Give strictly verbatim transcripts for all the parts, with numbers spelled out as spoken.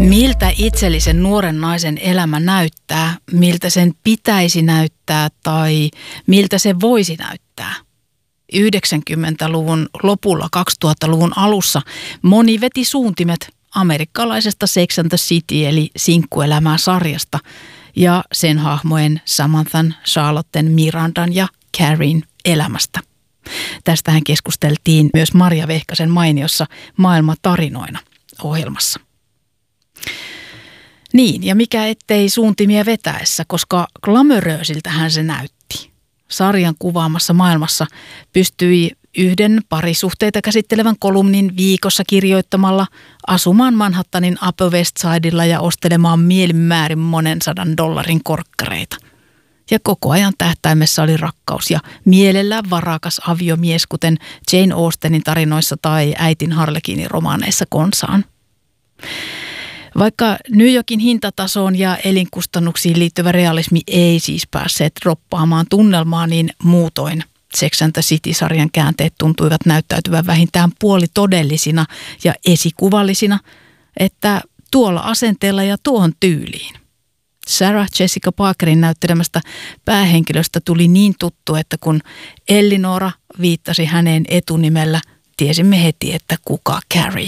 Miltä itsellisen nuoren naisen elämä näyttää, miltä sen pitäisi näyttää tai miltä se voisi näyttää? yhdeksänkymmentäluvun lopulla kaksituhattaluvun alussa moni veti suuntimet amerikkalaisesta Sex and the City eli sinkkuelämää sarjasta ja sen hahmojen Samanthan, Charlotten, Mirandan ja Carrien elämästä. Tästähän keskusteltiin myös Marja Vehkasen mainiossa Maailma tarinoina -ohjelmassa. Niin, ja mikä ettei suuntimia vetäessä, koska glamouröösiltähän se näytti. Sarjan kuvaamassa maailmassa pystyi yhden parisuhteita käsittelevän kolumnin viikossa kirjoittamalla asumaan Manhattanin Upper West Sidella ja ostelemaan mielinmäärin monen sadan dollarin korkkareita. Ja koko ajan tähtäimessä oli rakkaus ja mielellään varakas aviomies, kuten Jane Austenin tarinoissa tai äitin Harlekinin romaaneissa konsaan. Vaikka New Yorkin hintatasoon ja elinkustannuksiin liittyvä realismi ei siis päässeet droppaamaan tunnelmaa, niin muutoin Sex and the City-sarjan käänteet tuntuivat näyttäytyvän vähintään puolitodellisina ja esikuvallisina, että tuolla asenteella ja tuohon tyyliin. Sarah Jessica Parkerin näyttelemästä päähenkilöstä tuli niin tuttu, että kun Elinora viittasi häneen etunimellä, tiesimme heti, että kuka Carrie.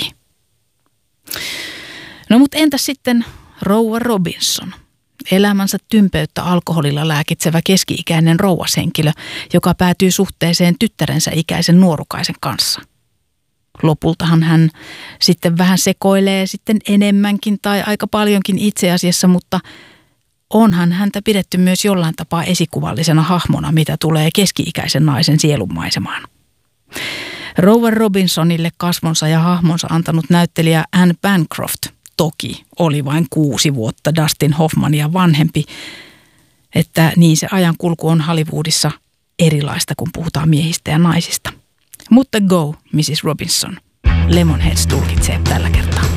No mutta entäs sitten rouva Robinson, elämänsä tympeyttä alkoholilla lääkitsevä keski-ikäinen rouvashenkilö, joka päätyy suhteeseen tyttärensä ikäisen nuorukaisen kanssa. Lopultahan hän sitten vähän sekoilee sitten enemmänkin tai aika paljonkin itse asiassa, mutta onhan häntä pidetty myös jollain tapaa esikuvallisena hahmona, mitä tulee keski-ikäisen naisen sielunmaisemaan. Rouva Robinsonille kasvonsa ja hahmonsa antanut näyttelijä Anne Bancroft toki oli vain kuusi vuotta Dustin Hoffmania vanhempi, että niin se ajankulku on Hollywoodissa erilaista, kun puhutaan miehistä ja naisista. Mutta go, missis Robinson. Lemonheads tulkitsee tällä kertaa.